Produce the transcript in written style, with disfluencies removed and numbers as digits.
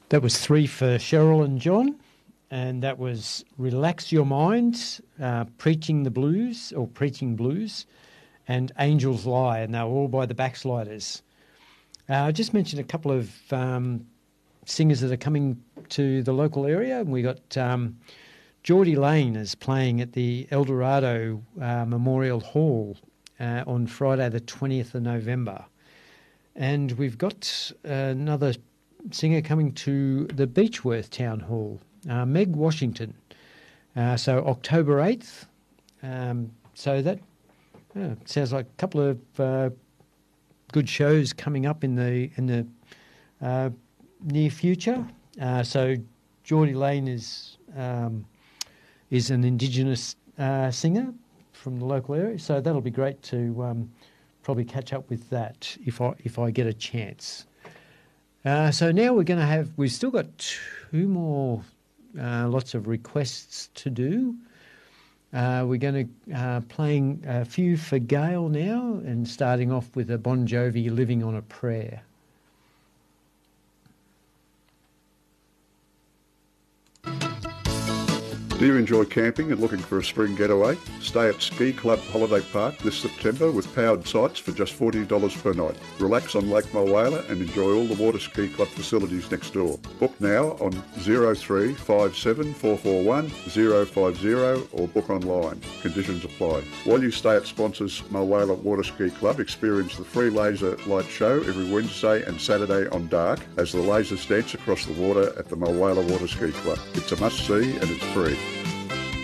That was 3 for Cheryl and John, and that was Relax Your Mind, Preaching Blues, and Angels Lie, and they were all by the Backsliders. I just mentioned a couple of singers that are coming to the local area. We got Geordie Lane is playing at the Eldorado Memorial Hall on Friday the 20th of November. And we've got another singer coming to the Beechworth Town Hall, Meg Washington. So October 8th. So that sounds like a couple of good shows coming up in the near future. So Geordie Lane is an Indigenous singer from the local area, so that'll be great to probably catch up with that if I get a chance. So now we've still got 2 more lots of requests to do. We're going to playing a few for Gail now, and starting off with a Bon Jovi, Living on a Prayer. Do you enjoy camping and looking for a spring getaway? Stay at Ski Club Holiday Park this September with powered sites for just $40 per night. Relax on Lake Mulwala and enjoy all the Water Ski Club facilities next door. Book now on 0357 441 050 or book online. Conditions apply. While you stay at sponsors Mulwala Water Ski Club, experience the free laser light show every Wednesday and Saturday on Dark as the lasers dance across the water at the Mulwala Water Ski Club. It's a must-see and it's free.